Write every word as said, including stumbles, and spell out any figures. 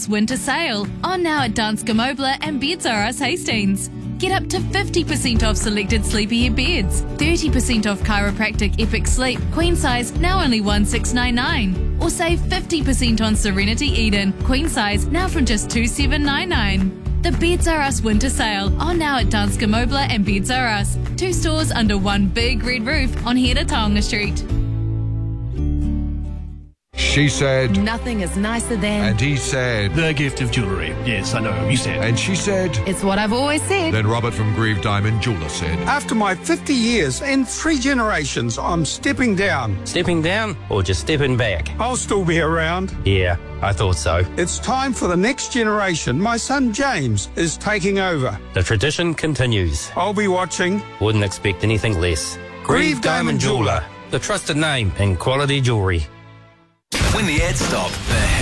Us winter sale, on now at Danske Mobler and Beds R Us Hastings. Get up to fifty percent off selected Sleepyhead beds, thirty percent off chiropractic Epic Sleep, queen size now only one six nine nine. Or save fifty percent on Serenity Eden, queen size now from just two seven nine nine. The Beds R Us winter sale, on now at Danske Mobler and Beds R Us. Two stores under one big red roof on Hera Taonga Street. She said, nothing is nicer than... and he said, the gift of jewellery. Yes, I know, you said. and she said, It's what I've always said. then Robert from Grieve Diamond Jeweller said, After my fifty years and three generations, I'm stepping down. Stepping down or just stepping back? I'll still be around. Yeah, I thought so. It's time for the next generation. My son James is taking over. The tradition continues. I'll be watching. Wouldn't expect anything less. Grieve Diamond Jeweller. the trusted name in quality jewellery. When the ads stop, the